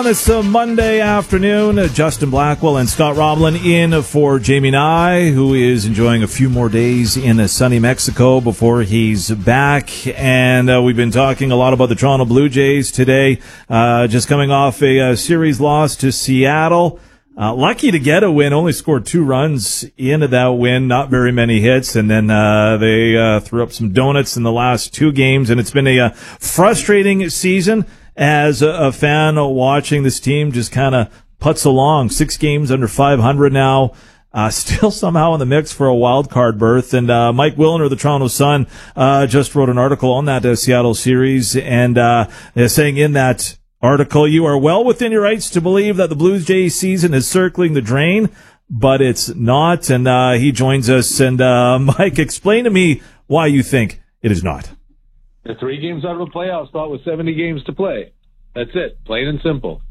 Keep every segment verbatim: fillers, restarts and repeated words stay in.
On this uh, Monday afternoon, uh, Justin Blackwell and Scott Roblin in for Jamie Nye, who is enjoying a few more days in uh, sunny Mexico before he's back. And uh, we've been talking a lot about the Toronto Blue Jays today, uh, just coming off a, a series loss to Seattle. Uh, lucky to get a win, only scored two runs into that win, not very many hits, and then uh, they uh, threw up some donuts in the last two games, and it's been a uh, frustrating season. As a, a fan watching this team just kind of putts along, six games under five hundred now, uh, still somehow in the mix for a wild card berth. And uh, Mike Wilner of the Toronto Sun uh, just wrote an article on that uh, Seattle series, and uh, saying in that article, you are well within your rights to believe that the Blue Jays season is circling the drain, but it's not. And uh, he joins us. And uh, Mike, explain to me why you think it is not. They're three games out of a playoff spot with seventy games to play. That's it. Plain and simple.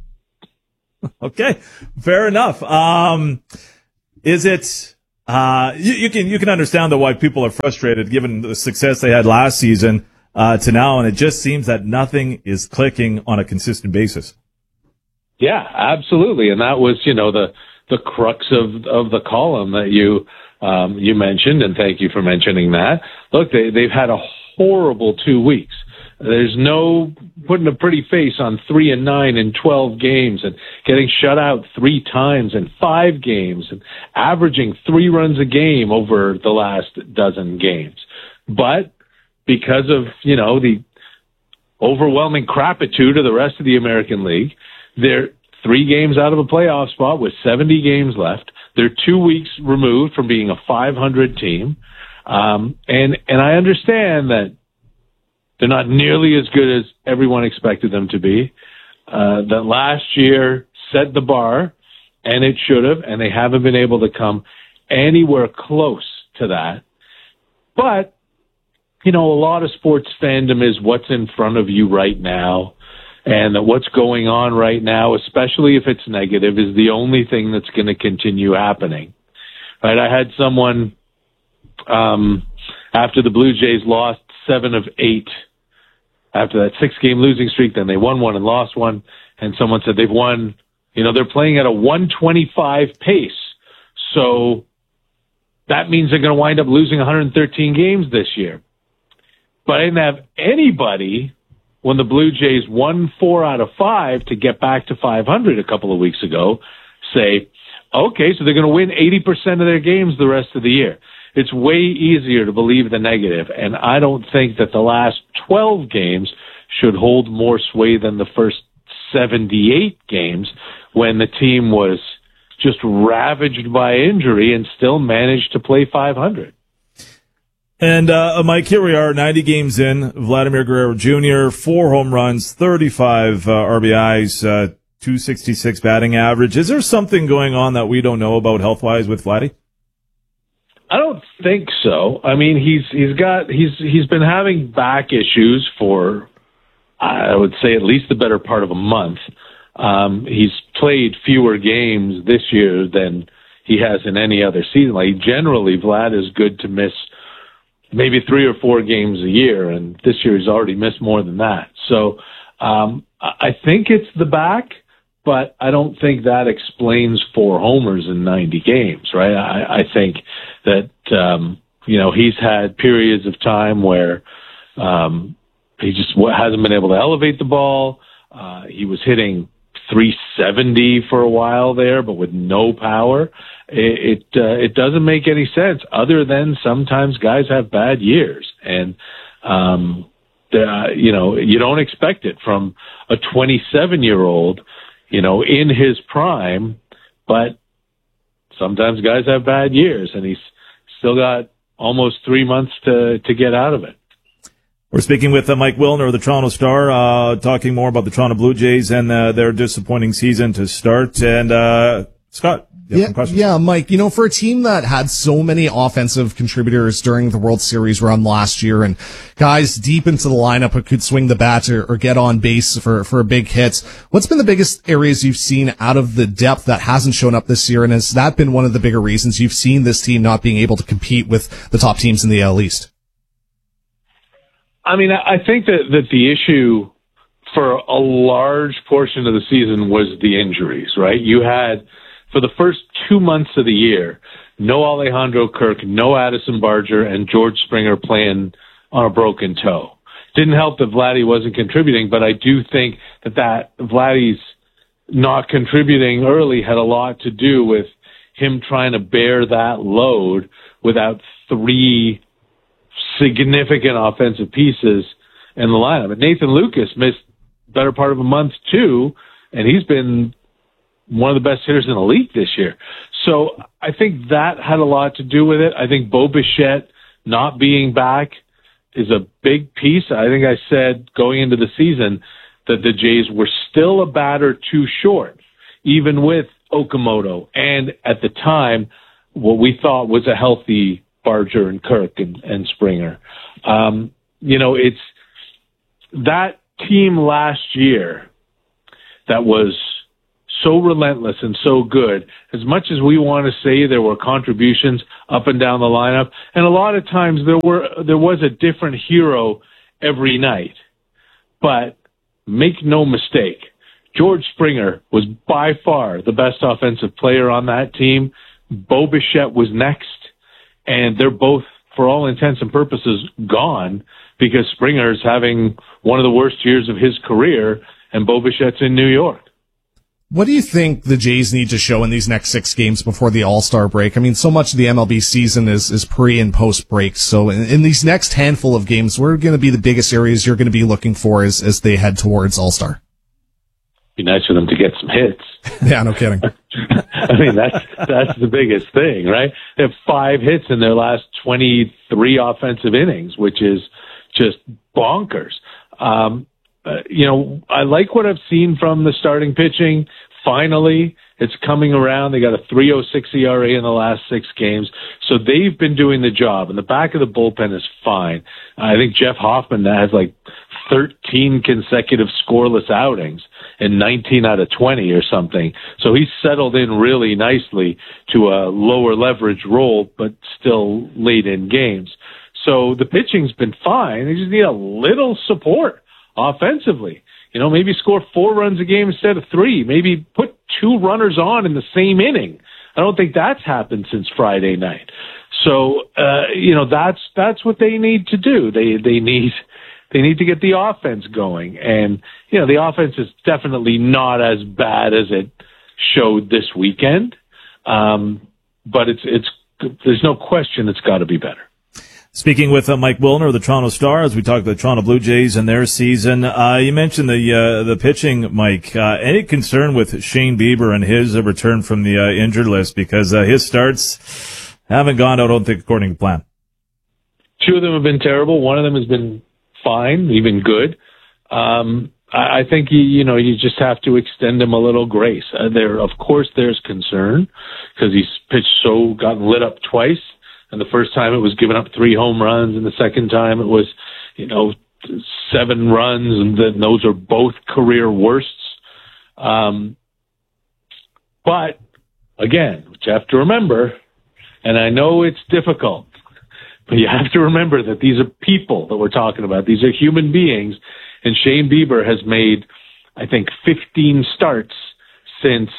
Okay. Fair enough. Um, is it, uh, you, you can, you can understand though why people are frustrated given the success they had last season, uh, to now. And it just seems that nothing is clicking on a consistent basis. Yeah, absolutely. And that was, you know, the, the crux of, of the column that you, um, you mentioned. And thank you for mentioning that. Look, they, they've had a horrible two weeks. There's no putting a pretty face on three and nine in twelve games and getting shut out three times in five games and averaging three runs a game over the last dozen games. But because of, you know, the overwhelming crapitude of the rest of the American League, they're three games out of a playoff spot with seventy games left. They're two weeks removed from being a five hundred team. Um, and, and I understand that they're not nearly as good as everyone expected them to be. Uh, that last year set the bar, and it should have, and they haven't been able to come anywhere close to that. But, you know, a lot of sports fandom is what's in front of you right now, and that what's going on right now, especially if it's negative, is the only thing that's going to continue happening. Right? I had someone Um, after the Blue Jays lost seven of eight, after that six-game losing streak, then they won one and lost one, and someone said they've won, you know, they're playing at a one twenty-five pace, so that means they're going to wind up losing one hundred thirteen games this year. But I didn't have anybody, when the Blue Jays won four out of five to get back to five hundred a couple of weeks ago, say, okay, so they're going to win eighty percent of their games the rest of the year. It's way easier to believe the negative, and I don't think that the last twelve games should hold more sway than the first seventy-eight games when the team was just ravaged by injury and still managed to play five hundred. And, uh, Mike, here we are, ninety games in. Vladimir Guerrero Junior, four home runs, thirty-five uh, R B Is, uh, two sixty-six batting average. Is there something going on that we don't know about health-wise with Vladdy? I don't think so. I mean, he's he's got he's he's been having back issues for, I would say, at least the better part of a month. Um, he's played fewer games this year than he has in any other season. Like, generally, Vlad is good to miss maybe three or four games a year, and this year he's already missed more than that. So um, I think it's the back. But I don't think that explains four homers in ninety games, right? I, I think that, um, you know, he's had periods of time where um, he just hasn't been able to elevate the ball. Uh, he was hitting three seventy for a while there, but with no power. It it, uh, it doesn't make any sense, other than sometimes guys have bad years. And, um, the, you know, you don't expect it from a twenty-seven-year-old, you know, in his prime, but sometimes guys have bad years, and he's still got almost three months to, to get out of it. We're speaking with uh, Mike Wilner of the Toronto Star, uh, talking more about the Toronto Blue Jays and uh, their disappointing season to start. And uh, Scott, you have yeah, some yeah, Mike, you know, for a team that had so many offensive contributors during the World Series run last year and guys deep into the lineup who could swing the bat or, or get on base for, for big hits, what's been the biggest areas you've seen out of the depth that hasn't shown up this year? And has that been one of the bigger reasons you've seen this team not being able to compete with the top teams in the A L East? I mean, I think that, that the issue for a large portion of the season was the injuries, right? You had, for the first two months of the year, no Alejandro Kirk, no Addison Barger, and George Springer playing on a broken toe. Didn't help that Vladdy wasn't contributing, but I do think that, that Vladdy's not contributing early had a lot to do with him trying to bear that load without three significant offensive pieces in the lineup. And Nathan Lucas missed better part of a month too, and he's been one of the best hitters in the league this year. So I think that had a lot to do with it. I think Bo Bichette not being back is a big piece. I think I said going into the season that the Jays were still a batter too short, even with Okamoto, and at the time, what we thought was a healthy Barger and Kirk and, and Springer. Um, you know, it's that team last year that was so relentless and so good. As much as we want to say there were contributions up and down the lineup, and a lot of times there were there was a different hero every night. But make no mistake, George Springer was by far the best offensive player on that team. Bo Bichette was next, and they're both, for all intents and purposes, gone because Springer's having one of the worst years of his career, and Bo Bichette's in New York. What do you think the Jays need to show in these next six games before the All-Star break? I mean, so much of the M L B season is, is pre- and post-break. So in, in these next handful of games, what are going to be the biggest areas you're going to be looking for as, as they head towards All-Star? Be nice for them to get some hits. Yeah, no kidding. I mean, that's that's the biggest thing, right? They have five hits in their last twenty-three offensive innings, which is just bonkers. Um, uh, you know, I like what I've seen from the starting pitching. Finally, it's coming around. They got a three oh six E R A in the last six games. So they've been doing the job, and the back of the bullpen is fine. I think Jeff Hoffman has like thirteen consecutive scoreless outings in nineteen out of twenty or something. So he's settled in really nicely to a lower leverage role, but still late in games. So the pitching's been fine. They just need a little support offensively. You know, maybe score four runs a game instead of three. Maybe put two runners on in the same inning. I don't think that's happened since Friday night. So, uh, you know, that's, that's what they need to do. They, they need, they need to get the offense going. And, you know, the offense is definitely not as bad as it showed this weekend. Um, but it's, it's, there's no question it's got to be better. Speaking with uh, Mike Wilner of the Toronto Star, as we talk about the Toronto Blue Jays and their season, uh, you mentioned the uh, the pitching, Mike. Uh, any concern with Shane Bieber and his uh, return from the uh, injured list? Because uh, his starts haven't gone, I don't think, according to plan. Two of them have been terrible. One of them has been fine, even good. Um, I, I think, you, you know, you just have to extend him a little grace. Uh, there, of course, there's concern because he's pitched so, gotten lit up twice. And the first time it was giving up three home runs, and the second time it was, you know, seven runs, and then those are both career worsts. Um, but, again, what you have to remember, and I know it's difficult, but you have to remember that these are people that we're talking about. These are human beings, and Shane Bieber has made, I think, fifteen starts since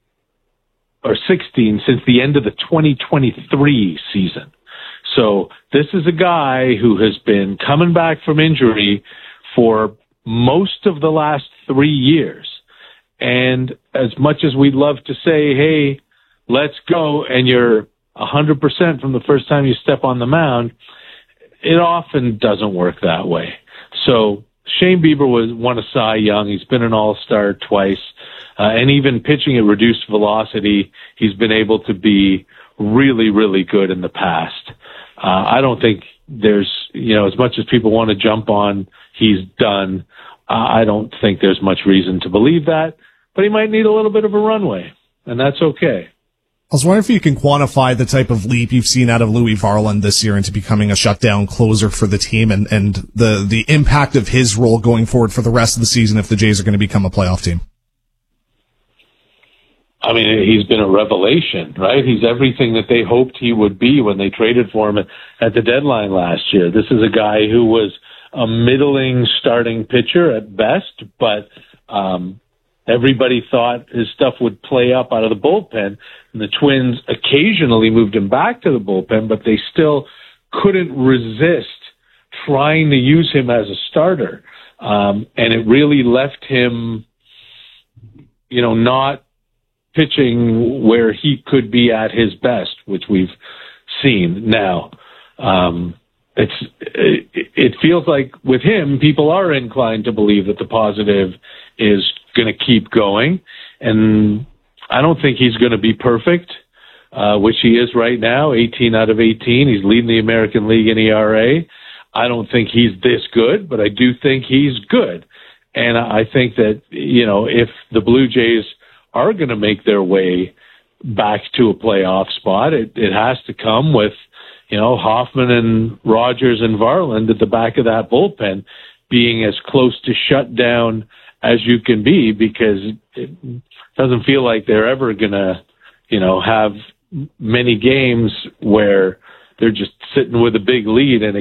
or sixteen since the end of the twenty twenty-three season. So this is a guy who has been coming back from injury for most of the last three years. And as much as we'd love to say, hey, let's go, and you're one hundred percent from the first time you step on the mound, it often doesn't work that way. So Shane Bieber was won a Cy Young. He's been an All-Star twice. Uh, and even pitching at reduced velocity, he's been able to be really, really good in the past. Uh, I don't think there's, you know, as much as people want to jump on, he's done. Uh, I don't think there's much reason to believe that, but he might need a little bit of a runway, and that's okay. I was wondering if you can quantify the type of leap you've seen out of Louis Varland this year into becoming a shutdown closer for the team, and, and the, the impact of his role going forward for the rest of the season if the Jays are going to become a playoff team. I mean, he's been a revelation, right? He's everything that they hoped he would be when they traded for him at the deadline last year. This is a guy who was a middling starting pitcher at best, but um, everybody thought his stuff would play up out of the bullpen, and the Twins occasionally moved him back to the bullpen, but they still couldn't resist trying to use him as a starter. Um, and it really left him, you know, not pitching where he could be at his best, which we've seen now. Um, it's it, it feels like with him, people are inclined to believe that the positive is going to keep going, and I don't think he's going to be perfect, uh, which he is right now, eighteen out of eighteen. He's leading the American League in E R A. I don't think he's this good, but I do think he's good. And I think that, you know, if the Blue Jays are going to make their way back to a playoff spot, it, it has to come with, you know, Hoffman and Rogers and Varland at the back of that bullpen being as close to shut down as you can be, because it doesn't feel like they're ever going to, you know, have many games where they're just sitting with a big lead and it